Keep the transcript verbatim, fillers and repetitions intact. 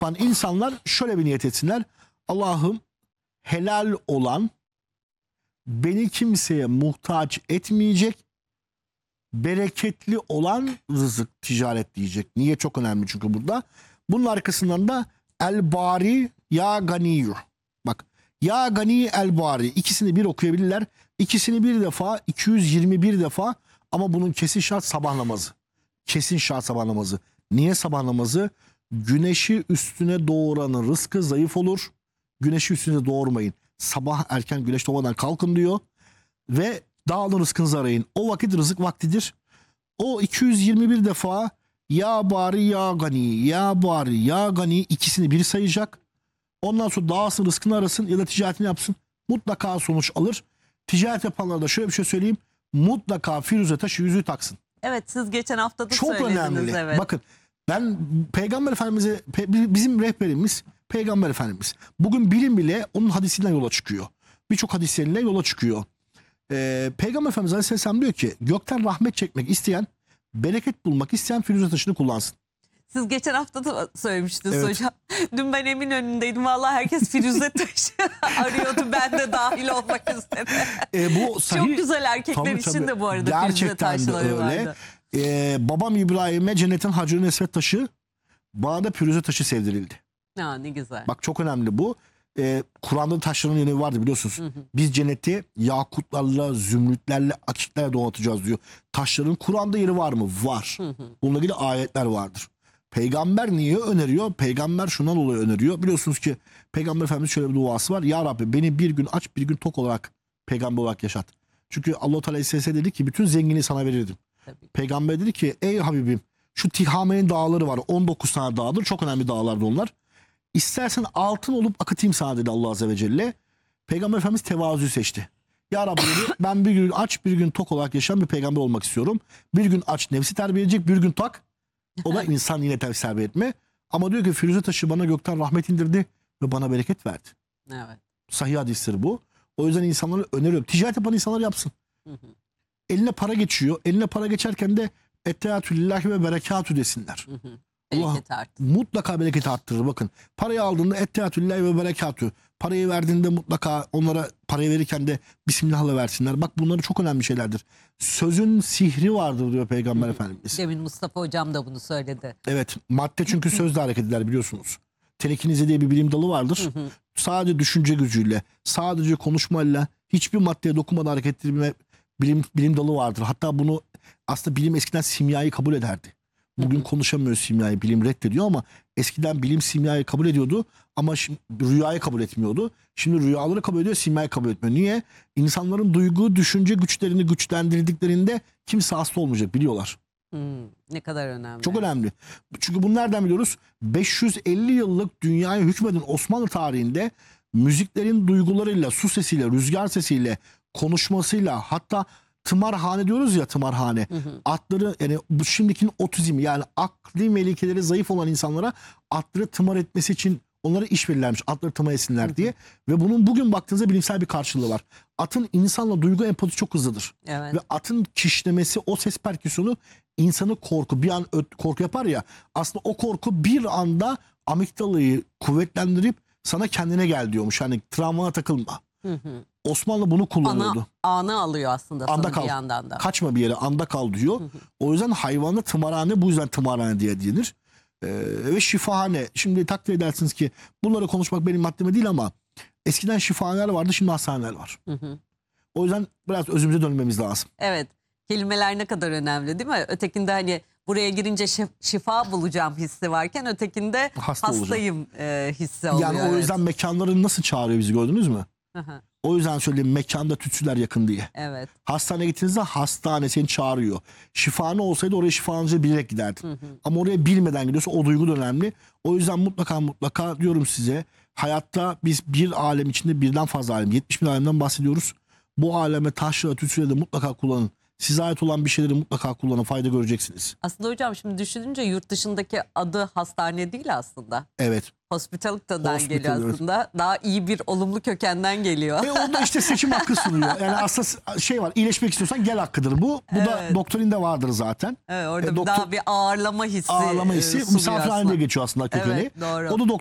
yapan insanlar şöyle bir niyet etsinler. Allah'ım helal olan, beni kimseye muhtaç etmeyecek, bereketli olan rızık, ticaret diyecek. Niye? Çok önemli çünkü burada. Bunun arkasından da el bari ya ganiyyu. Bak, ya gani el bari, ikisini bir okuyabilirler. İkisini bir defa, iki yüz yirmi bir defa, ama bunun kesin şart sabah namazı. Kesin şart sabah namazı. Niye sabah namazı? Güneşi üstüne doğuranın rızkı zayıf olur. Güneşi üstüne doğurmayın. Sabah erken güneş doğmadan kalkın diyor. Ve dağılın, rızkınızı arayın. O vakit rızık vaktidir. O iki yüz yirmi bir defa ya bari ya gani, ya bari ya gani, ikisini bir sayacak. Ondan sonra dağılsın, rızkını arasın ya da ticaretini yapsın. Mutlaka sonuç alır. Ticaret yapanlara da şöyle bir şey söyleyeyim. Mutlaka firuze taşı yüzüğü taksın. Evet, siz geçen hafta da çok söylediniz. önemli. Evet. Bakın, ben Peygamber Efendimiz'e, bizim rehberimiz Peygamber Efendimiz. Bugün bilim bile onun hadisinden yola çıkıyor. Birçok hadisleriyle yola çıkıyor. Ee, Peygamber Efendimiz Aleyhisselam diyor ki, gökten rahmet çekmek isteyen, bereket bulmak isteyen firuze taşını kullansın. Siz geçen hafta da söylemiştiniz Evet. hocam. Dün ben Eminönü'ndeydim. Vallahi herkes firuze taşı arıyordu. Ben de dahil olmak istedim. Ee, bu sahih, Çok güzel, erkekler tabii, için tabii. de bu arada firuze Gerçekten de taşları öyle. vardı. Ee, babam İbrahim'e cennetin Hacer-i Esved taşı, bana da firuze taşı sevdirildi. Ha, ne güzel. Bak, çok önemli bu. Ee, Kur'an'da taşların yönü vardı biliyorsunuz. Hı hı. Biz cenneti yakutlarla, zümrütlerle, akiklerle donatacağız diyor. Taşların Kur'an'da yeri var mı? Var. Hı hı. Bununla ilgili ayetler vardır. Peygamber niye öneriyor? Peygamber şundan dolayı öneriyor. Biliyorsunuz ki Peygamber Efendimiz şöyle bir duası var. Ya Rabbi, beni bir gün aç, bir gün tok olarak, peygamber olarak yaşat. Çünkü Allah-u Teala İsa'ya dedi ki bütün zenginliği sana verirdim. Tabii. Peygamber dedi ki, ey Habibim, şu Tihame'nin dağları var. on dokuz tane dağdır. Çok önemli dağlardı onlar. İstersen altın olup akıtayım sana dedi Allah Azze ve Celle. Peygamber Efendimiz tevazuyu seçti. Ya Rabbi dedi, ben bir gün aç, bir gün tok olarak yaşayan bir peygamber olmak istiyorum. Bir gün aç nefsi terbiye edecek, bir gün tok. O da insan yine nefsi terbiye etme. Ama diyor ki firuze taşı bana gökten rahmet indirdi ve bana bereket verdi. Evet. Sahih hadistir bu. O yüzden insanlara öneriyorum. Ticaret yapan insanlar yapsın. Hı hı. Eline para geçiyor. Eline para geçerken de etteatü lillahi ve berekatü desinler. Hı hı. Allah mutlaka bereket arttırır. Bakın, parayı aldığında etteatü lillahi ve berekatü. Parayı verdiğinde mutlaka onlara, parayı verirken de Bismillah'la versinler. Bak, bunları çok önemli şeylerdir. Sözün sihri vardır diyor Peygamber Hı. Efendimiz. Demin Mustafa Hocam da bunu söyledi. Evet, madde çünkü sözle hareket eder biliyorsunuz. Telekinize diye bir bilim dalı vardır. Hı hı. Sadece düşünce gücüyle, sadece konuşmayla, hiçbir maddeye dokunmadan hareket ettirme bilim, bilim dalı vardır. Hatta bunu aslında bilim eskiden simyayı kabul ederdi. Bugün hı hı. konuşamıyor simyayı, bilim reddediyor, ama eskiden bilim simyayı kabul ediyordu ama şimdi rüyayı kabul etmiyordu. Şimdi rüyaları kabul ediyor, simyayı kabul etmiyor. Niye? İnsanların duygu, düşünce güçlerini güçlendirdiklerinde kimse hasta olmayacak, biliyorlar. Hmm, ne kadar önemli. Çok önemli. Çünkü bunu nereden biliyoruz? beş yüz elli yıllık dünyaya hükmeden Osmanlı tarihinde müziklerin duygularıyla, su sesiyle, rüzgar sesiyle, konuşmasıyla, hatta tımarhane diyoruz ya, tımarhane. Hı hı. Atları, yani bu şimdikinin otizmi, yani akli melikeleri zayıf olan insanlara atları tımar etmesi için onlara iş verirlermiş. Atları tımar etsinler hı hı. diye. Ve bunun bugün baktığınızda bilimsel bir karşılığı var. Atın insanla duygu empati çok hızlıdır. Evet. Ve atın kişnemesi, o ses perküsyonu insanı korku, bir an korku yapar ya, aslında o korku bir anda amigdalayı kuvvetlendirip sana kendine gel diyormuş. Yani travmana takılma. Hı hı. Osmanlı bunu kullanıyordu. Ana, anı alıyor aslında anda kal, bir yandan da. Kaçma bir yere, anda kal diyor. Hı hı. O yüzden hayvanı tımarhane, bu yüzden tımarhane diye denir. Ee, ve şifahane. Şimdi takdir edersiniz ki bunları konuşmak benim haddime değil, ama eskiden şifahaneler vardı, şimdi hastaneler var. Hı hı. O yüzden biraz özümüze dönmemiz lazım. Evet. Kelimeler ne kadar önemli değil mi? Ötekinde hani buraya girince şifa bulacağım hissi varken, ötekinde Hasta hastayım e, hissi oluyor. Yani o yüzden evet. mekanların nasıl çağırıyor bizi, gördünüz mü? Hı hı. O yüzden söyleyeyim, mekanda tütsüler yakın diye. Evet. Hastaneye gittiğinizde hastane seni çağırıyor. Şifahane olsaydı oraya şifahanıca bilerek giderdin. Hı hı. Ama oraya bilmeden gidiyorsa o duygu da önemli. O yüzden mutlaka mutlaka diyorum size, hayatta biz bir alem içinde birden fazla alem, yetmiş bin alemden bahsediyoruz. Bu aleme taşla, tütsüyle de mutlaka kullanın. Size ait olan bir şeyleri mutlaka kullanın, fayda göreceksiniz. Aslında hocam şimdi düşününce yurt dışındaki adı hastane değil aslında. Evet. Hospitality'den Hospital, geliyor evet. aslında. Daha iyi bir olumlu kökenden geliyor. E onda işte seçim hakkı sunuyor. Yani aslında şey var, iyileşmek istiyorsan gel hakkıdır bu. Bu da Evet. doktorinde vardır zaten. Evet, orada E, bir doktor- daha bir ağırlama hissi. Ağlama e, hissi sunuyor misafirhanede aslında. geçiyor aslında kökeni. Evet, doğru. O da